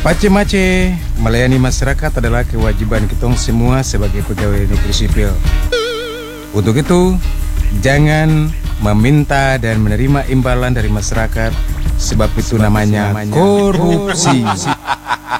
Pace-mace, melayani masyarakat adalah kewajiban kita semua sebagai pegawai negeri sipil. Untuk itu, jangan meminta dan menerima imbalan dari masyarakat, sebab itu namanya korupsi.